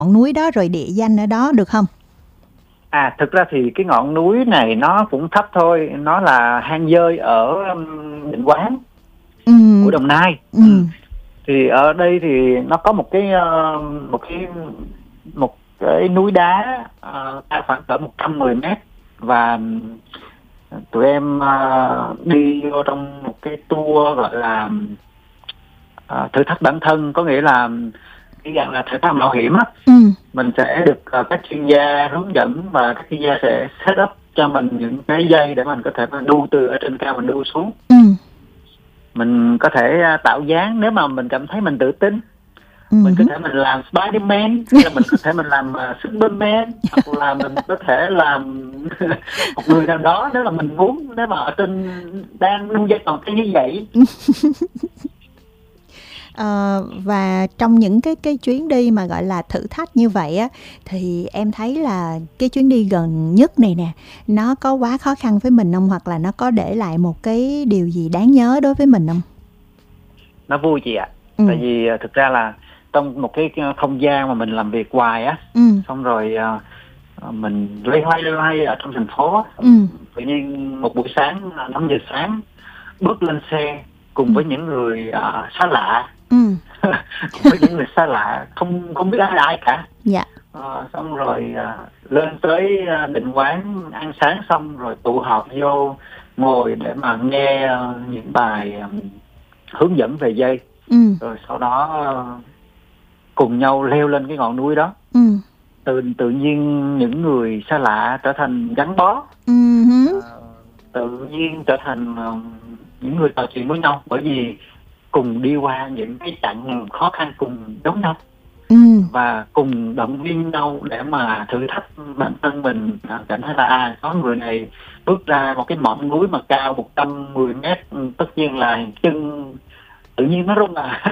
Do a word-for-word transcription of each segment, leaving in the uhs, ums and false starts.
ngọn núi đó rồi địa danh ở đó được không? À, thực ra thì cái ngọn núi này nó cũng thấp thôi, nó là hang dơi ở um, Định Quán ừ. của Đồng Nai. ừ. Thì ở đây thì nó có một cái uh, một cái một cái núi đá uh, cao khoảng cỡ một trăm mười mét, và tụi em uh, đi vô trong một cái tour gọi là uh, thử thách bản thân, có nghĩa là cái dạng là thể thao mạo hiểm á. ừ. Mình sẽ được uh, các chuyên gia hướng dẫn, và các chuyên gia sẽ set up cho mình những cái dây để mình có thể đu từ ở trên cao mình đu xuống. ừ. Mình có thể uh, tạo dáng nếu mà mình cảm thấy mình tự tin. ừ. Mình có thể mình làm Spiderman, hay là mình có thể mình làm uh, Superman, hoặc là mình có thể làm một người nào đó nếu mà mình muốn, nếu mà ở trên đang đu dây còn cái như vậy. Ờ, và trong những cái cái chuyến đi mà gọi là thử thách như vậy á, thì em thấy là cái chuyến đi gần nhất này nè, nó có quá khó khăn với mình không, hoặc là nó có để lại một cái điều gì đáng nhớ đối với mình không? Nó vui chị ạ. ừ. Tại vì thực ra là trong một cái không gian mà mình làm việc hoài á, ừ. xong rồi uh, mình loay hoay loay hoay ở trong thành phố, ừ. tự nhiên một buổi sáng năm giờ sáng bước lên xe cùng ừ. với những người uh, xa lạ, ừ. cùng với những người xa lạ không không biết ai là ai cả. Dạ. Uh, xong rồi uh, lên tới uh, Định Quán ăn sáng, xong rồi tụ họp vô ngồi để mà nghe uh, những bài um, hướng dẫn về dây. ừ. Rồi sau đó uh, cùng nhau leo lên cái ngọn núi đó. ừ. Tự tự nhiên những người xa lạ trở thành gắn bó. ừ. uh, tự nhiên trở thành uh, những người trò chuyện với nhau, bởi vì cùng đi qua những cái chặng khó khăn cùng giống nhau. ừ. Và cùng động viên nhau để mà thử thách bản thân mình. Cảm thấy là à, có người này bước ra một cái mỏm núi mà cao một trăm mười mét, tất nhiên là chân tự nhiên nó rung à.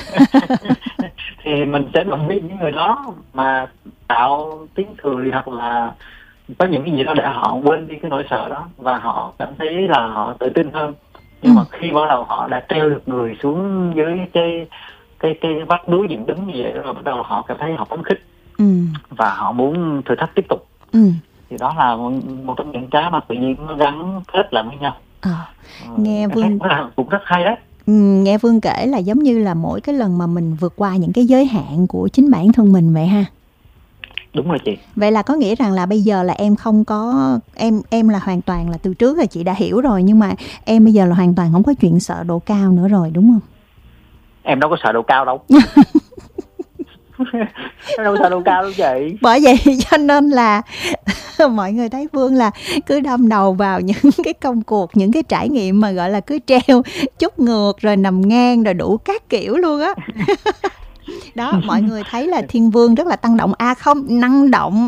Thì mình sẽ động viên những người đó mà tạo tiếng cười, hoặc là có những cái gì đó để họ quên đi cái nỗi sợ đó, và họ cảm thấy là họ tự tin hơn. Nhưng ừ. mà khi bắt đầu họ đã treo được người xuống dưới cái cái cái vách núi dựng đứng như vậy, rồi bắt đầu họ cảm thấy họ phấn khích. ừ. Và họ muốn thử thách tiếp tục. ừ. Thì đó là một, một trong những cái mà tự nhiên nó gắn kết lại với nhau. à, nghe Vương cũng rất hay đấy. ừ, nghe Vương kể là giống như là mỗi cái lần mà mình vượt qua những cái giới hạn của chính bản thân mình vậy ha. Đúng rồi chị. Vậy là có nghĩa rằng là bây giờ là em không có em em là hoàn toàn là từ trước là chị đã hiểu rồi, nhưng mà em bây giờ là hoàn toàn không có chuyện sợ độ cao nữa rồi, đúng không? Em đâu có sợ độ cao đâu. Em đâu có sợ độ cao đâu chị. Bởi vậy cho nên là mọi người thấy Vương là cứ đâm đầu vào những cái công cuộc, những cái trải nghiệm mà gọi là cứ treo chút ngược rồi nằm ngang rồi đủ các kiểu luôn á. Đó, mọi người thấy là Thiên Vương rất là tăng động. À không, năng động.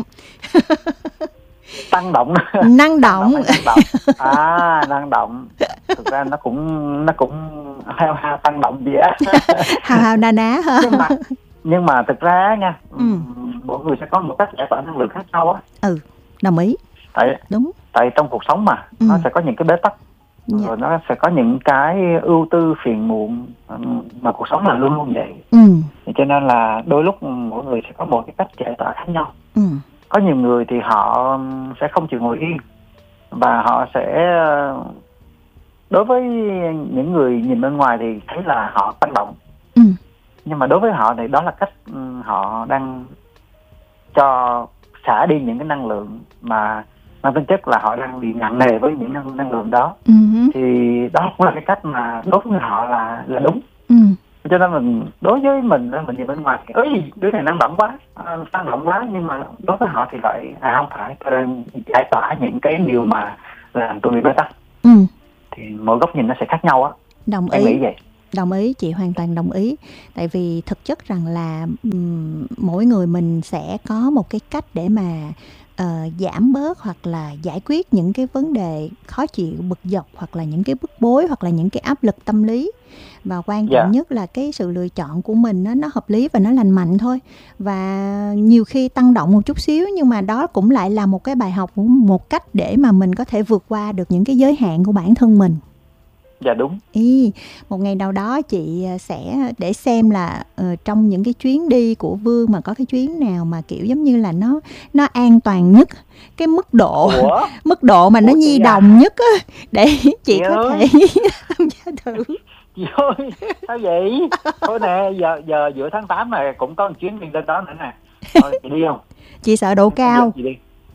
Tăng động. Năng động. Năng động. À, năng động. Thực ra nó cũng nó cũng hao hao tăng động gì á. Hao hao na ná hả? Nhưng mà nhưng mà thực ra nha, ừ. mỗi người sẽ có một cách giải tỏa năng lượng khác nhau á. Ừ, đồng ý. Tại đúng. Tại trong cuộc sống mà ừ. nó sẽ có những cái bế tắc. Dạ. Rồi nó sẽ có những cái ưu tư phiền muộn, mà cuộc sống là luôn luôn vậy. ừ. Cho nên là đôi lúc mỗi người sẽ có một cái cách giải tỏa khác nhau. ừ. Có nhiều người thì họ sẽ không chịu ngồi yên, và họ sẽ, đối với những người nhìn bên ngoài thì thấy là họ tăng động. ừ. Nhưng mà đối với họ thì đó là cách họ đang cho xả đi những cái năng lượng mà mang tính chất là họ đang bị nặng nề với những năng, năng lượng đó. uh-huh. Thì đó cũng là cái cách mà đối với họ là là đúng. ừ. Cho nên mình, đối với mình mình nhìn bên ngoài thì ơi đứa này năng động quá, năng động quá, nhưng mà đối với họ thì lại à không phải, tôi đang giải tỏa những cái điều mà làm tôi bị bế tắc. ừ. Thì mỗi góc nhìn nó sẽ khác nhau á. Đồng em ý. nghĩ vậy. Đồng ý, chị hoàn toàn đồng ý. Tại vì thực chất rằng là um, mỗi người mình sẽ có một cái cách để mà uh, giảm bớt hoặc là giải quyết những cái vấn đề khó chịu, bực dọc, hoặc là những cái bức bối, hoặc là những cái áp lực tâm lý. Và quan trọng yeah. nhất là cái sự lựa chọn của mình nó, nó hợp lý và nó lành mạnh thôi. Và nhiều khi tăng động một chút xíu, nhưng mà đó cũng lại là một cái bài học, một cách để mà mình có thể vượt qua được những cái giới hạn của bản thân mình. Dạ đúng. Ý, một ngày nào đó chị sẽ để xem là uh, trong những cái chuyến đi của Vương mà có cái chuyến nào mà kiểu giống như là nó nó an toàn nhất, cái mức độ Ủa? mức độ mà Ủa nó nhi đồng à? nhất á, để chị, chị có ơi. thể tham gia thử. Chị ơi, sao vậy? Thôi nè, giờ giờ giữa tháng tám này cũng có một chuyến đi lên đó nữa nè. Thôi chị đi không? Chị sợ độ cao. Chị đi.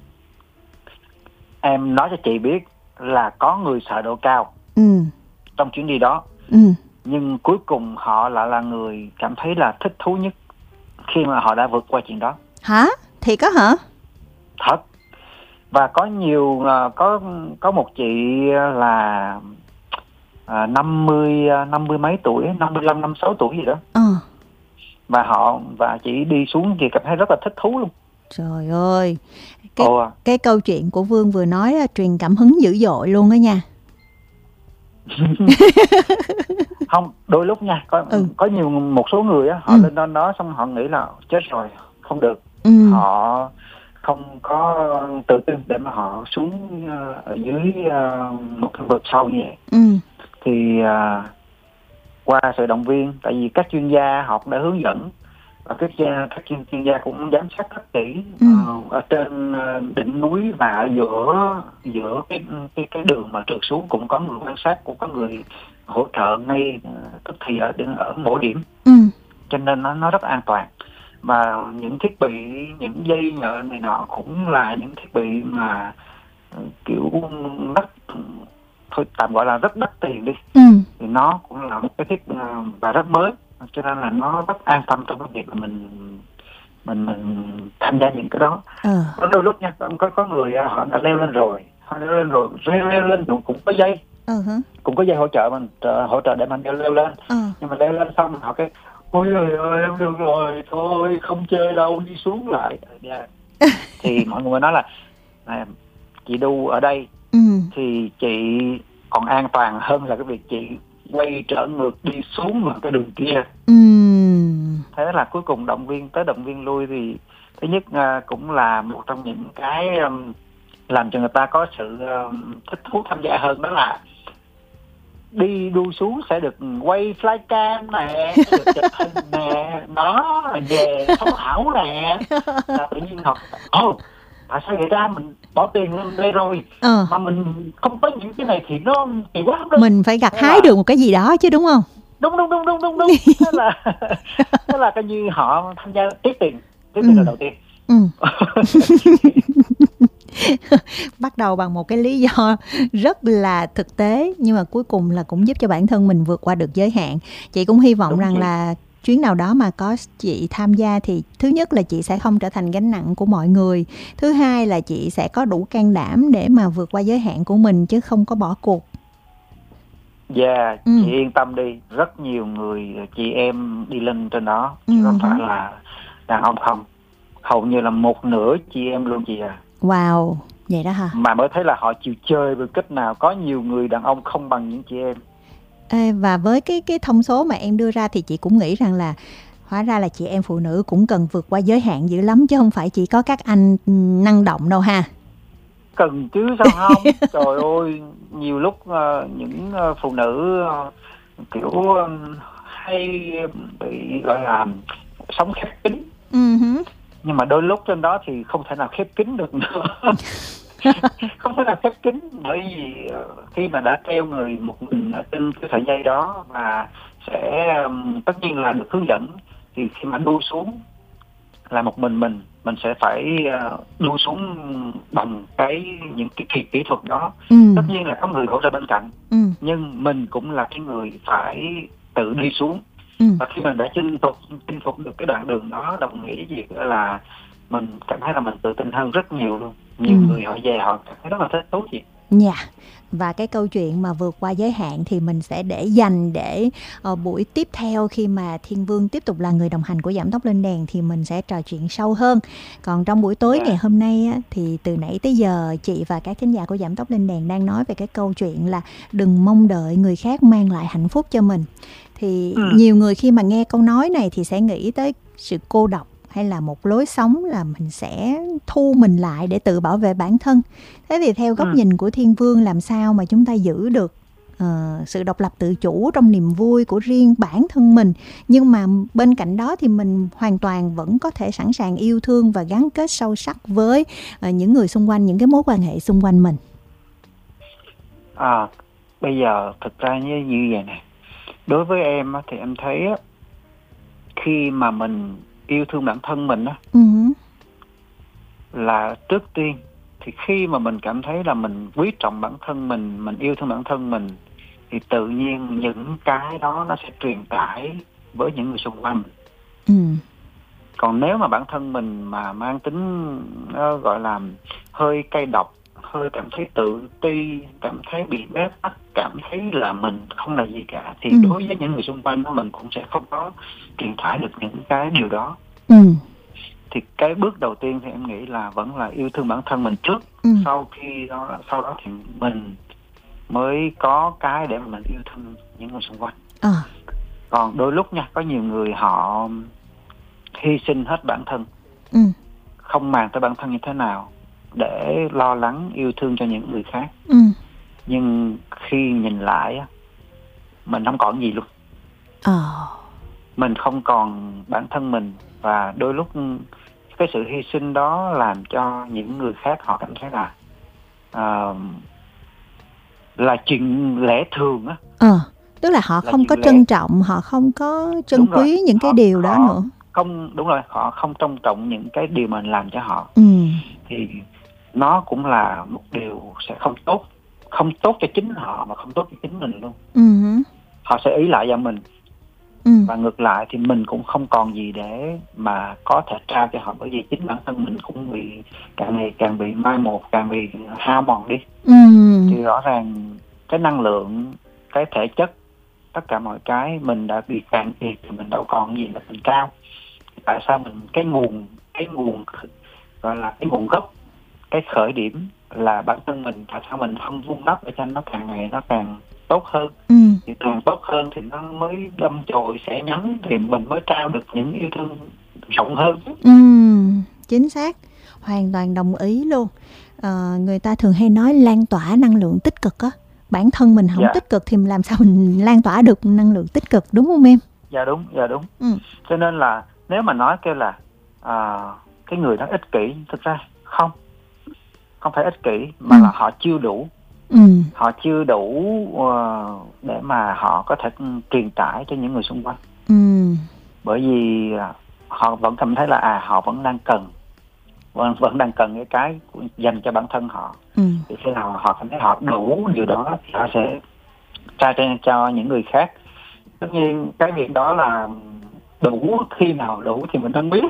Em nói cho chị biết là có người sợ độ cao. Ừ. Trong chuyến đi đó. Ừ. Nhưng cuối cùng họ lại là người cảm thấy là thích thú nhất khi mà họ đã vượt qua chuyện đó. Hả? Thiệt có hả? Thật. Và có nhiều, có có một chị là à, năm mươi năm mươi mấy tuổi, năm mươi lăm, năm mươi sáu tuổi gì đó. Ờ. Và họ và chị đi xuống thì cảm thấy rất là thích thú luôn. Trời ơi. Cái Ồ. cái câu chuyện của Vương vừa nói là truyền cảm hứng dữ dội luôn đó nha. Không, đôi lúc nha, có ừ. có nhiều một số người á, họ ừ. lên đó đó xong họ nghĩ là chết rồi, không được. Ừ. Họ không có tự tin để mà họ xuống uh, ở dưới uh, một cái vực sâu như vậy. Ừ. Thì uh, qua sự động viên, tại vì các chuyên gia họ cũng đã hướng dẫn và các các chuyên, chuyên gia cũng giám sát rất kỹ. Ừ. uh, ở trên uh, đỉnh núi và ở giữa giữa cái cái cái đường mà trượt xuống cũng có người quan sát, cũng có người hỗ trợ ngay uh, tức thì ở ở mỗi điểm. Ừ. Cho nên nó nó rất an toàn. Và những thiết bị, những dây nhợ này nọ cũng là những thiết bị mà uh, kiểu rất, thôi tạm gọi là rất đắt tiền đi. Ừ. Thì nó cũng là một cái thiết uh, và rất mới, cho nên là nó rất an tâm trong cái việc là mình mình mình tham gia những cái đó. Ừ. Có đôi lúc nha, có có người họ đã leo lên rồi, họ leo lên rồi, leo, leo lên cũng, cũng có dây, uh-huh. cũng có dây hỗ trợ mình hỗ trợ để mình leo, leo lên. Uh. Nhưng mà leo lên xong họ cái ôi trời ơi em được rồi, thôi không chơi đâu, đi xuống lại. Yeah. Thì mọi người nói là à, chị đu ở đây ừ. thì chị còn an toàn hơn là cái việc chị quay trở ngược đi xuống vào cái đường kia. Ừ. Thế là cuối cùng động viên tới động viên lui thì thứ nhất uh, cũng là một trong những cái um, làm cho người ta có sự um, thích thú tham gia hơn, đó là đi đu xuống sẽ được quay flycam nè, được chụp hình nè, nó về sống ảo nè. Là tự nhiên họ ồ tại sao vậy ra, mình bỏ tiền lên đây rồi ờ. mà mình không có những cái này thì nó kỳ quá không? Mình phải gặt hái là... được một cái gì đó chứ đúng không? Đúng đúng đúng đúng đúng đúng. Thế là thế là coi như họ tham gia tiếc tiền, tiếc tiền ừ. là đầu tiên. Ừ. Bắt đầu bằng một cái lý do rất là thực tế, nhưng mà cuối cùng là cũng giúp cho bản thân mình vượt qua được giới hạn. Chị cũng hy vọng đúng rằng chị. là chuyến nào đó mà có chị tham gia thì thứ nhất là chị sẽ không trở thành gánh nặng của mọi người, thứ hai là chị sẽ có đủ can đảm để mà vượt qua giới hạn của mình chứ không có bỏ cuộc. Dạ, yeah, ừ. chị yên tâm đi, rất nhiều người chị em đi lên trên đó chứ ừ. không phải là đàn ông không, hầu như là một nửa chị em luôn chị à. Wow, vậy đó hả? Mà mới thấy là họ chịu chơi với cách nào, có nhiều người đàn ông không bằng những chị em. Ê, và với cái cái thông số mà em đưa ra thì chị cũng nghĩ rằng là hóa ra là chị em phụ nữ cũng cần vượt qua giới hạn dữ lắm, chứ không phải chỉ có các anh năng động đâu ha. Cần chứ sao không. Trời ơi, nhiều lúc uh, những uh, phụ nữ uh, kiểu uh, hay bị gọi là sống khép kín. Uh-huh. Nhưng mà đôi lúc trên đó thì không thể nào khép kín được nữa. Không thể nào khép kín, bởi vì khi mà đã treo người một mình ở trên cái sợi dây đó và sẽ um, tất nhiên là được hướng dẫn, thì khi mà đu xuống là một mình mình mình sẽ phải uh, đu xuống bằng cái những cái kỹ kỹ thuật đó. Ừ. Tất nhiên là có người hỗ trợ bên cạnh, ừ. nhưng mình cũng là cái người phải tự đi xuống. Ừ. Và khi mình đã chinh phục chinh phục được cái đoạn đường đó, đồng nghĩa với việc là mình cảm thấy là mình tự tin hơn rất nhiều luôn. Nhiều ừ. người họ về họ cảm thấy rất là thích thú chị. Dạ. Yeah. Và cái câu chuyện mà vượt qua giới hạn thì mình sẽ để dành để uh, buổi tiếp theo, khi mà Thiên Vương tiếp tục là người đồng hành của Giảm Tốc Lên Đèn thì mình sẽ trò chuyện sâu hơn. Còn trong buổi tối yeah. ngày hôm nay á, thì từ nãy tới giờ chị và các thính giả của Giảm Tốc Lên Đèn đang nói về cái câu chuyện là đừng mong đợi người khác mang lại hạnh phúc cho mình. Thì ừ. nhiều người khi mà nghe câu nói này thì sẽ nghĩ tới sự cô độc, hay là một lối sống là mình sẽ thu mình lại để tự bảo vệ bản thân. Thế thì theo góc ừ. nhìn của Thiên Vương, làm sao mà chúng ta giữ được uh, sự độc lập tự chủ trong niềm vui của riêng bản thân mình. Nhưng mà bên cạnh đó thì mình hoàn toàn vẫn có thể sẵn sàng yêu thương và gắn kết sâu sắc với uh, những người xung quanh, những cái mối quan hệ xung quanh mình. À, bây giờ thực ra như, như vậy nè, đối với em á, thì em thấy á, khi mà mình yêu thương bản thân mình á, uh-huh. là trước tiên thì khi mà mình cảm thấy là mình quý trọng bản thân mình, mình yêu thương bản thân mình, thì tự nhiên những cái đó nó sẽ truyền tải với những người xung quanh. Ừ. Còn nếu mà bản thân mình mà mang tính uh, gọi là hơi cay độc, hơi cảm thấy tự ti, cảm thấy bị bế tắc, cảm thấy là mình không là gì cả, thì ừ. đối với những người xung quanh đó mình cũng sẽ không có truyền tải được những cái điều đó. Ừ. Thì cái bước đầu tiên thì em nghĩ là vẫn là yêu thương bản thân mình trước. Ừ. Sau khi đó, sau đó thì mình mới có cái để mà mình yêu thương những người xung quanh. À. Còn đôi lúc nha, có nhiều người họ hy sinh hết bản thân, ừ. không màng tới bản thân như thế nào để lo lắng yêu thương cho những người khác. Ừ. Nhưng khi nhìn lại mình không còn gì luôn. À. Mình không còn bản thân mình, và đôi lúc cái sự hy sinh đó làm cho những người khác họ cảm thấy là uh, là chuyện lẽ thường á. Ờ, tức là họ là không có trân lẽ... trọng, họ không có trân quý rồi. những họ, cái điều đó nữa. Không, đúng rồi, họ không trân trọng những cái điều mình làm cho họ. Ừ. Thì nó cũng là một điều sẽ không tốt, không tốt cho chính họ mà không tốt cho chính mình luôn. Ừ. Họ sẽ ý lại vào mình. Ừ. Và ngược lại thì mình cũng không còn gì để mà có thể trao cho họ, bởi vì chính bản thân mình cũng bị càng ngày càng bị mai một, càng bị hao mòn đi. Ừ. Thì rõ ràng cái năng lượng, cái thể chất, tất cả mọi cái mình đã bị cạn kiệt thì mình đâu còn gì là mình cao. Tại sao mình cái nguồn cái nguồn gọi là cái nguồn gốc, cái khởi điểm là bản thân mình, tại sao mình không vun đắp để cho nó càng ngày nó càng tốt hơn. Ừ. Thì càng tốt hơn thì nó mới đâm chồi sẽ nhánh, thì mình mới trao được những yêu thương rộng hơn. Ừ, chính xác, hoàn toàn đồng ý luôn. À, người ta thường hay nói lan tỏa năng lượng tích cực á, bản thân mình không dạ. tích cực thì làm sao mình lan tỏa được năng lượng tích cực, đúng không em? Dạ đúng, dạ đúng. Ừ. Cho nên là nếu mà nói kêu là à, cái người đó ích kỷ, thực ra không, không phải ích kỷ mà ừ. là họ chưa đủ. Ừ. Họ chưa đủ uh, để mà họ có thể truyền tải cho những người xung quanh. Ừ. Bởi vì uh, họ vẫn cảm thấy là à họ vẫn đang cần, vẫn, vẫn đang cần cái cái dành cho bản thân họ. Ừ. Thì khi nào họ cảm thấy họ đủ điều đó thì họ sẽ trao cho, cho những người khác. Tất nhiên cái việc đó là đủ, khi nào đủ thì mình không biết.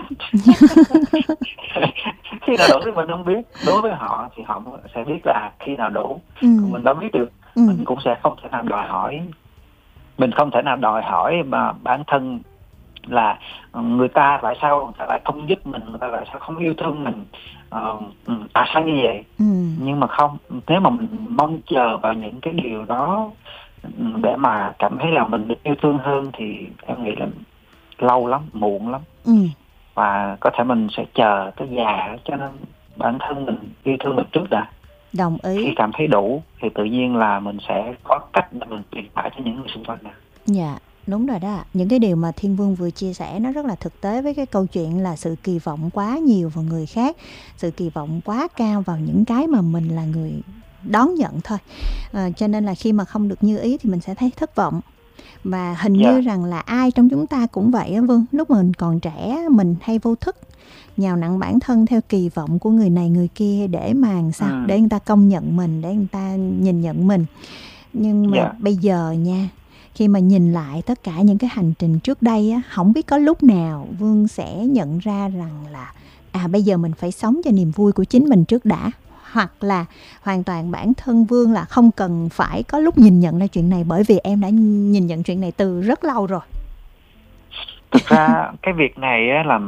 Khi nào đủ thì mình không biết. Đối với họ thì họ sẽ biết là khi nào đủ. Ừ. Mình đâu biết được. Ừ. Mình cũng sẽ không thể nào đòi hỏi. Mình không thể nào đòi hỏi mà bản thân là người ta tại sao người ta lại không giúp mình, người ta tại sao không yêu thương mình, uh, tại sao như vậy. Ừ. Nhưng mà không, nếu mà mình mong chờ vào những cái điều đó để mà cảm thấy là mình được yêu thương hơn thì em nghĩ là lâu lắm, muộn lắm. Ừ. Và có thể mình sẽ chờ tới già, cho nên bản thân mình yêu thương mình trước đã. Đồng ý. Khi cảm thấy đủ thì tự nhiên là mình sẽ có cách để mình truyền tải cho những người xung quanh này. Dạ, đúng rồi đó. Những cái điều mà Thiên Vương vừa chia sẻ nó rất là thực tế với cái câu chuyện là sự kỳ vọng quá nhiều vào người khác, sự kỳ vọng quá cao vào những cái mà mình là người đón nhận thôi. À, cho nên là khi mà không được như ý thì mình sẽ thấy thất vọng. Và hình yeah. như rằng là ai trong chúng ta cũng vậy á Vương. Lúc mà mình còn trẻ mình hay vô thức nhào nặng bản thân theo kỳ vọng của người này người kia để mà sao ừ. để người ta công nhận mình, để người ta nhìn nhận mình. Nhưng mà yeah. bây giờ nha, khi mà nhìn lại tất cả những cái hành trình trước đây á, không biết có lúc nào Vương sẽ nhận ra rằng là à bây giờ mình phải sống cho niềm vui của chính mình trước đã, hoặc là hoàn toàn bản thân Vương là không cần phải có lúc nhìn nhận ra chuyện này, bởi vì em đã nhìn nhận chuyện này từ rất lâu rồi. Thực ra cái việc này á là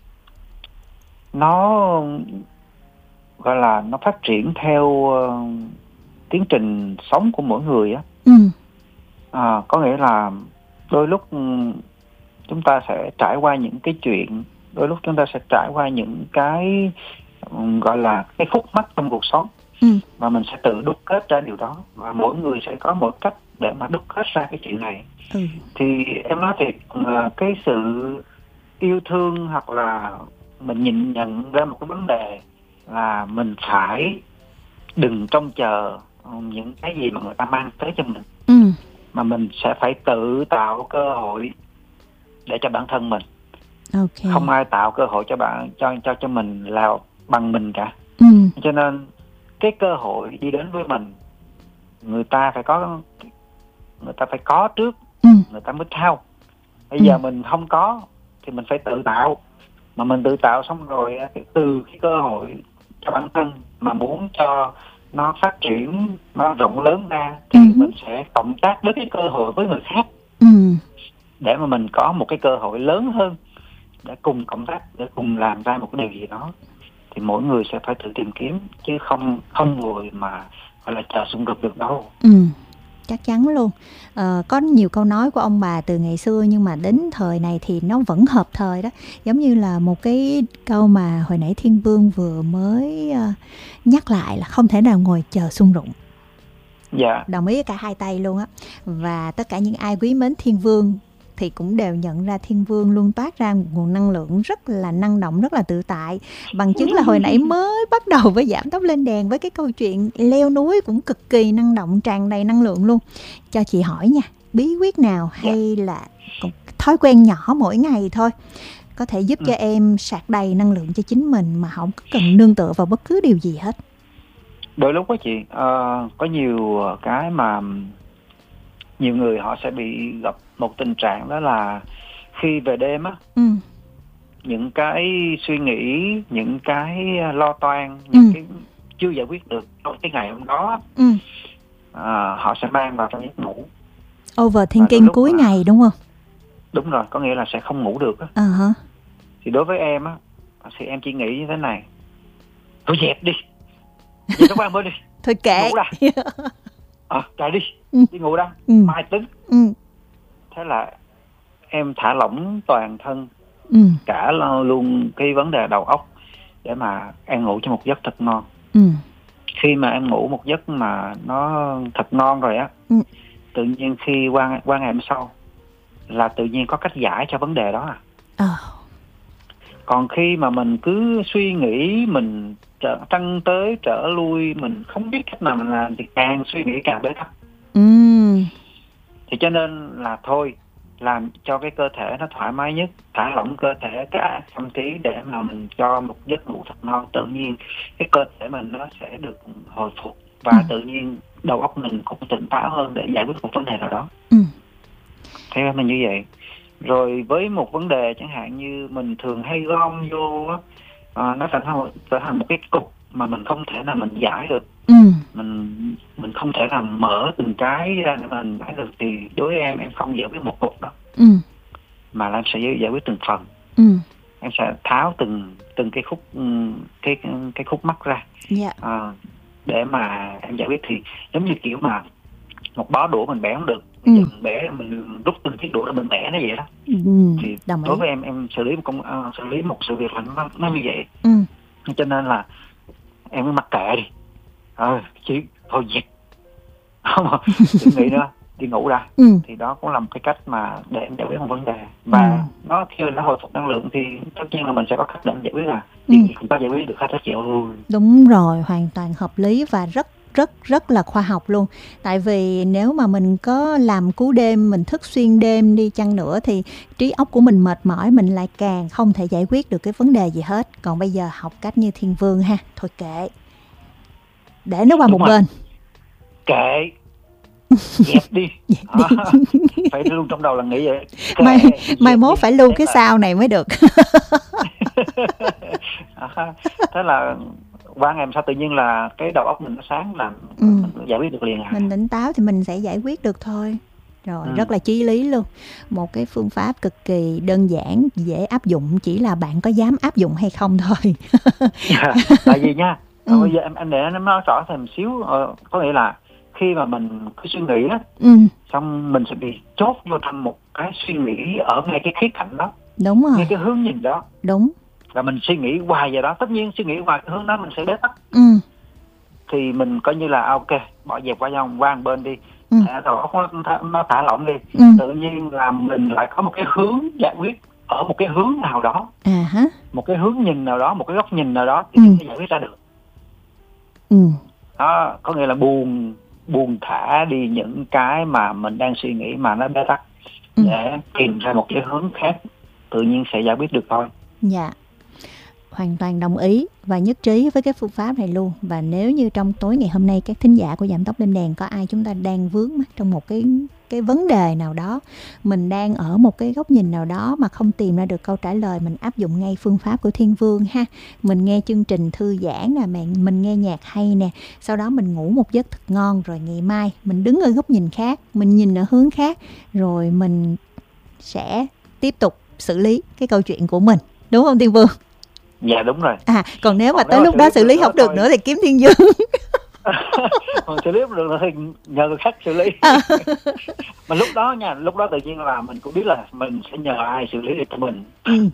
nó gọi là nó phát triển theo uh, tiến trình sống của mỗi người á. Ừ. À, có nghĩa là đôi lúc chúng ta sẽ trải qua những cái chuyện, đôi lúc chúng ta sẽ trải qua những cái um, gọi là cái khúc mắc trong cuộc sống. ừ. Và mình sẽ tự đúc kết ra điều đó, và mỗi người sẽ có một cách để mà đúc kết ra cái chuyện này. ừ. Thì em nói thiệt, cái sự yêu thương hoặc là mình nhìn nhận ra một cái vấn đề là mình phải đừng trông chờ những cái gì mà người ta mang tới cho mình, ừ. mà mình sẽ phải tự tạo cơ hội để cho bản thân mình. Okay. Không ai tạo cơ hội cho bạn cho cho cho mình là bằng mình cả. ừ. Cho nên cái cơ hội đi đến với mình, người ta phải có người ta phải có trước, ừ. người ta mới trao. Bây ừ. giờ mình không có thì mình phải tự tạo, mà mình tự tạo xong rồi thì từ cái cơ hội cho bản thân mà muốn cho nó phát triển, nó rộng lớn ra thì ừ. mình sẽ cộng tác với cái cơ hội với người khác, ừ. để mà mình có một cái cơ hội lớn hơn để cùng cộng tác, để cùng làm ra một cái điều gì đó. Thì mỗi người sẽ phải tự tìm kiếm, chứ không không ngồi mà gọi là chờ xung đột được đâu. Ừ, chắc chắn luôn. Ờ, có nhiều câu nói của ông bà từ ngày xưa nhưng mà đến thời này thì nó vẫn hợp thời đó. Giống như là một cái câu mà hồi nãy Thiên Vương vừa mới uh, nhắc lại là không thể nào ngồi chờ xung đột. Dạ. Đồng ý với cả hai tay luôn á. Và tất cả những ai quý mến Thiên Vương thì cũng đều nhận ra Thiên Vương luôn toát ra một nguồn năng lượng rất là năng động, rất là tự tại. Bằng chứng là hồi nãy mới bắt đầu với Giảm Tóc Lên Đèn với cái câu chuyện leo núi cũng cực kỳ năng động, tràn đầy năng lượng luôn. Cho chị hỏi nha, bí quyết nào hay là thói quen nhỏ mỗi ngày thôi có thể giúp cho em sạc đầy năng lượng cho chính mình mà không cần nương tựa vào bất cứ điều gì hết? Đôi lúc đó chị, uh, có nhiều cái mà nhiều người họ sẽ bị gặp một tình trạng, đó là khi về đêm á, ừ. những cái suy nghĩ, những cái lo toan, những ừ. cái chưa giải quyết được trong cái ngày hôm đó, ừ. à, họ sẽ mang vào trong giấc ngủ. Overthinking cuối mà, ngày đúng không? Đúng rồi, có nghĩa là sẽ không ngủ được á. Uh-huh. Thì đối với em á, thì em chỉ nghĩ như thế này: thôi dẹp đi, về nấu ăn mới đi, thôi kệ, ngủ ra. À, chạy đi, ừ. đi ngủ ra, ừ. mai tính. ừ. Thế là em thả lỏng toàn thân, ừ. cả luôn cái vấn đề đầu óc, để mà em ngủ cho một giấc thật ngon. ừ. Khi mà em ngủ một giấc mà nó thật ngon rồi á, ừ. tự nhiên khi qua, qua ngày hôm sau là tự nhiên có cách giải cho vấn đề đó à. ờ. Còn khi mà mình cứ suy nghĩ, mình trở, trăn tới trở lui, mình không biết cách nào mình làm, thì càng suy nghĩ càng bế tắc. ừ. Thì cho nên là thôi, làm cho cái cơ thể nó thoải mái nhất, thả lỏng cơ thể cả tâm trí, để mà mình cho một giấc ngủ thật ngon. Tự nhiên cái cơ thể mình nó sẽ được hồi phục, và ừ. tự nhiên đầu óc mình cũng tỉnh táo hơn để giải quyết một vấn đề nào đó. ừ. Theo mình như vậy. Rồi với một vấn đề chẳng hạn như mình thường hay gom vô á, à, nó thành một, trở thành một cái cục mà mình không thể nào mình giải được. ừ. mình mình không thể nào mở từng cái ra để mình giải được, thì đối với em em không giải quyết một cục đó, ừ. mà em sẽ giải quyết từng phần. ừ. Em sẽ tháo từng từng cái khúc cái cái khúc mắc ra, yeah. à, để mà em giải quyết. Thì giống như kiểu mà một bó đũa mình bẻ không được, ừ. mình bẻ, mình rút từng chiếc đũa để mình bẻ nó vậy đó. ừ. Thì Đồng đối ý. với em em xử lý một công uh, xử lý một sự việc là nó, nó như vậy. ừ. Cho nên là em mới mặc kệ đi, ờ chứ thôi dẹp, không đừng nghĩ nữa, đi ngủ ra. ừ. Thì đó cũng là một cái cách mà để em giải quyết một vấn đề, và ừ. nó khi nó hồi phục năng lượng thì tất nhiên là mình sẽ có cách để giải quyết, là ừ. không có giải quyết được hết tất chịu luôn. Đúng rồi, hoàn toàn hợp lý và rất rất rất là khoa học luôn. Tại vì nếu mà mình có làm cú đêm, mình thức xuyên đêm đi chăng nữa thì trí óc của mình mệt mỏi, mình lại càng không thể giải quyết được cái vấn đề gì hết. Còn bây giờ học cách như Thiên Vương ha, thôi kệ, để nó qua Đúng một rồi. bên. Kệ, dẹp đi. Dẹp đi. À, phải luôn trong đầu là nghĩ vậy. Kệ, mai mai mốt phải lưu cái là... sao này mới được. À, thế là qua ngày sau tự nhiên là cái đầu óc mình nó sáng, là ừ. mình giải quyết được liền à. Mình tỉnh táo thì mình sẽ giải quyết được thôi. Rồi, ừ. rất là chí lý luôn. Một cái phương pháp cực kỳ đơn giản, dễ áp dụng, chỉ là bạn có dám áp dụng hay không thôi. Tại vì nha, ừ. bây giờ em em để nó nói rõ thêm một xíu, ờ, có nghĩa là khi mà mình cứ suy nghĩ đó, ừ. xong mình sẽ bị chốt vô trong một cái suy nghĩ ở ngay cái khía cạnh đó. Đúng rồi. Ngay cái hướng nhìn đó. Đúng. Và mình suy nghĩ hoài về đó, tất nhiên suy nghĩ hoài cái hướng đó mình sẽ bế tắc. Ừ. thì mình coi như là ok, bỏ dẹp qua nhau qua một bên đi, ừ. đầu óc nó, nó thả lỏng đi, ừ. tự nhiên là mình lại có một cái hướng giải quyết ở một cái hướng nào đó, à hả? một cái hướng nhìn nào đó, một cái góc nhìn nào đó thì ừ. mình sẽ giải quyết ra được. Ừ. Đó, có nghĩa là buông buông thả đi những cái mà mình đang suy nghĩ mà nó bế tắc, ừ. để tìm ra một cái hướng khác, tự nhiên sẽ giải quyết được thôi. Dạ, hoàn toàn đồng ý và nhất trí với cái phương pháp này luôn. Và nếu như trong tối ngày hôm nay các thính giả của Giảm Tốc Lên Đèn có ai chúng ta đang vướng mắc trong một cái cái vấn đề nào đó, mình đang ở một cái góc nhìn nào đó mà không tìm ra được câu trả lời, mình áp dụng ngay phương pháp của Thiên Vương ha. Mình nghe chương trình thư giãn nè, mình, mình nghe nhạc hay nè, sau đó mình ngủ một giấc thật ngon, rồi ngày mai mình đứng ở góc nhìn khác, mình nhìn ở hướng khác, rồi mình sẽ tiếp tục xử lý cái câu chuyện của mình, đúng không Thiên Vương? Dạ đúng rồi. À, còn nếu mà còn tới nếu lúc đó xử lý không được thôi. Nữa thì kiếm Thiên Dương. Còn xử lý không được thì nhờ người khác xử lý. À. Mà lúc đó nha, lúc đó tự nhiên là mình cũng biết là mình sẽ nhờ ai xử lý được cho mình. Ừ.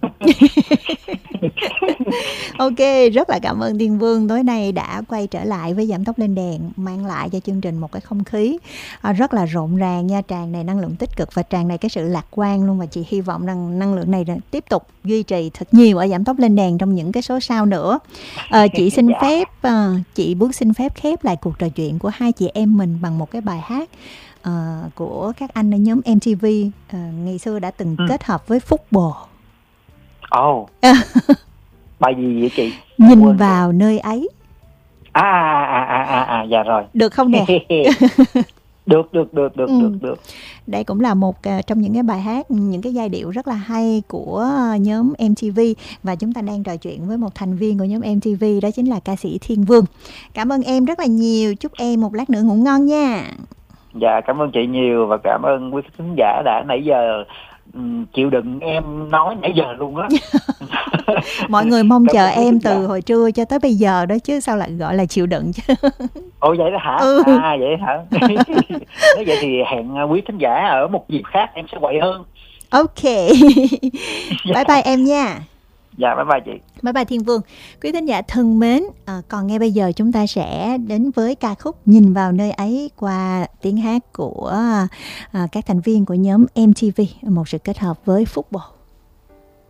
Ok, rất là cảm ơn Thiên Vương tối nay đã quay trở lại với Giảm Tốc Lên Đèn, mang lại cho chương trình một cái không khí rất là rộn ràng nha, tràn đầy năng lượng tích cực và tràn đầy cái sự lạc quan luôn. Và chị hy vọng rằng năng lượng này tiếp tục duy trì thật nhiều ở Giảm Tốc Lên Đèn trong những cái số sau nữa. À, chị xin dạ. phép à, chị Bước xin phép khép lại cuộc trò chuyện của hai chị em mình bằng một cái bài hát uh, của các anh ở nhóm em tê vê uh, ngày xưa đã từng ừ. kết hợp với Phúc Bồ. Ồ. Oh. Bài gì vậy chị? Nhìn Quên vào rồi. Nơi ấy. À à à à à dạ rồi. Được không nè? Được được được được ừ. được được. Đây cũng là một uh, trong những cái bài hát, những cái giai điệu rất là hay của uh, nhóm em tê vê, và chúng ta đang trò chuyện với một thành viên của nhóm em tê vê, đó chính là ca sĩ Thiên Vương. Cảm ơn em rất là nhiều, chúc em một lát nữa ngủ ngon nha. Dạ cảm ơn chị nhiều và cảm ơn quý khán giả đã nãy giờ um, chịu đựng em nói nãy giờ luôn á. Mọi người mong chờ em từ hồi trưa cho tới bây giờ đó chứ sao lại gọi là chịu đựng chứ. Ồ vậy đó hả? Ừ. À vậy hả? Nếu vậy thì hẹn quý khán giả ở một dịp khác em sẽ quậy hơn. Ok. Bye bye em nha. Dạ bye bye chị. Bye bye Thiên Vương. Quý thính giả thân mến, à, còn ngay bây giờ chúng ta sẽ đến với ca khúc Nhìn vào nơi ấy qua tiếng hát của à, các thành viên của nhóm em tê vê, một sự kết hợp với Phúc Bồ.